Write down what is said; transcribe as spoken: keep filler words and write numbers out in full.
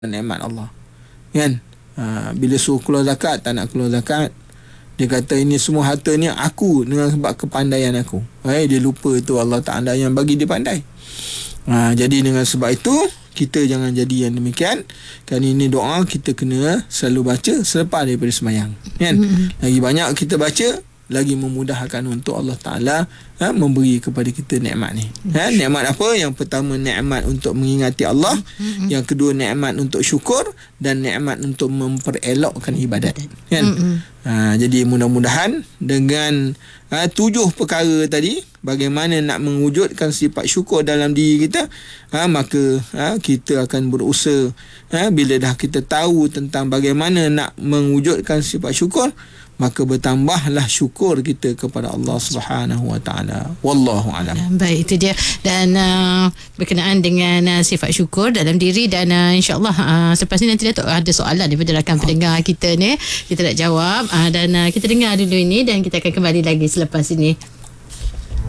nikmat Allah. Kan? Ha, bila suruh keluar zakat, tak nak keluar zakat. Dia kata ini semua harta ni aku dengan sebab kepandaian aku. Eh, dia lupa itu Allah Ta'ala yang bagi dia pandai. Ha, jadi dengan sebab itu, kita jangan jadi yang demikian. Kan ini doa kita kena selalu baca selepas daripada sembahyang. Kan? Lagi banyak kita baca, lagi memudahkan untuk Allah Ta'ala ha, memberi kepada kita nikmat ni. Ha, nikmat apa? Yang pertama, nikmat untuk mengingati Allah. Mm-hmm. Yang kedua, nikmat untuk syukur. Dan nikmat untuk memperelokkan ibadat. Kan? Mm-hmm. Ha, jadi mudah-mudahan dengan ha, tujuh perkara tadi, bagaimana nak mewujudkan sifat syukur dalam diri kita, ha, maka ha, kita akan berusaha ha, bila dah kita tahu tentang bagaimana nak mewujudkan sifat syukur, maka bertambahlah syukur kita kepada Allah Subhanahu Wa Taala. Wallahu a'lam. Baik, itu dia. Dan uh, berkenaan dengan uh, sifat syukur dalam diri, dan uh, insya-Allah uh, selepas ni nanti Datuk ada soalan daripada rakan pendengar kita ni, kita nak jawab, uh, dan uh, kita dengar dulu ini dan kita akan kembali lagi selepas ini.